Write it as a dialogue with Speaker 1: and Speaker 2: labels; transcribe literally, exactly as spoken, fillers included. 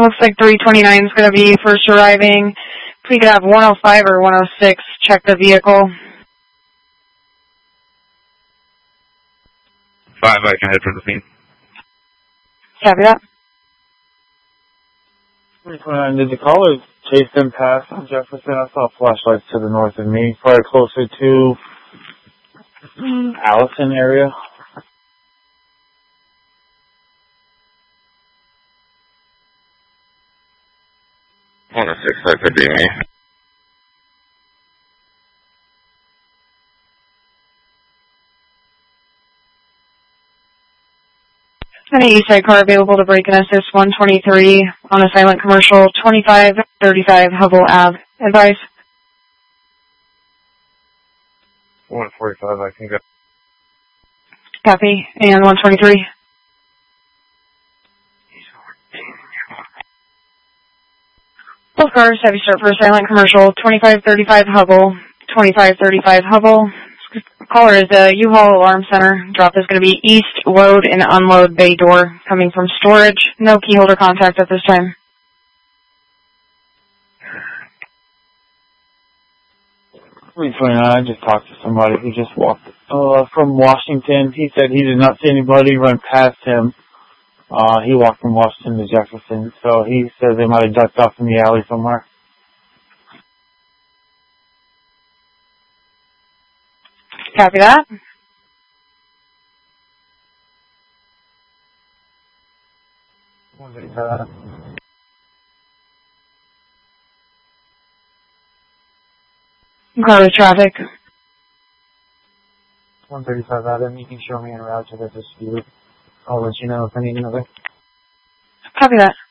Speaker 1: Looks like three twenty-nine is going to be first arriving. If we could have one oh five or one oh six check the vehicle.
Speaker 2: Five, I can head for the scene.
Speaker 1: Copy that.
Speaker 3: three twenty-nine, did the caller chase them past on Jefferson? I saw flashlights to the north of me, probably closer to Allison area.
Speaker 2: one oh six, that could be me.
Speaker 1: Any east side car available to break and assist one twenty-three on a silent commercial, twenty-five thirty-five Hubble Ave. Advice.
Speaker 2: one forty-five, I can go.
Speaker 1: Copy. And one twenty-three. Both cars have you start for a silent commercial, twenty-five thirty-five Hubble, twenty-five thirty-five Hubble. Caller is a U-Haul Alarm Center. Drop is going to be east load and unload bay door coming from storage. No key holder contact at this time.
Speaker 3: three twenty-nine, I just talked to somebody who just walked uh, from Washington. He said he did not see anybody run past him. Uh, he walked from Washington to Jefferson, so he said they might have ducked off in the alley somewhere.
Speaker 1: Copy that.
Speaker 3: one thirty-five.
Speaker 1: Car with traffic.
Speaker 3: one thirty-five Adam, you can show me en route to the dispute. I'll let you know if I need another.
Speaker 1: Copy that.